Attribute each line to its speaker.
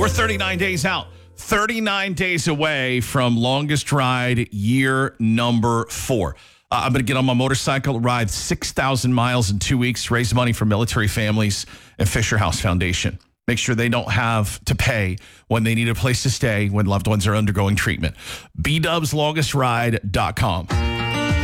Speaker 1: We're 39 days out. 39 days away from longest ride year number 4. I'm going to get on my motorcycle, ride 6,000 miles in 2 weeks, raise money for military families and Fisher House Foundation. Make sure they don't have to pay when they need a place to stay when loved ones are undergoing treatment. BDubsLongestRide.com.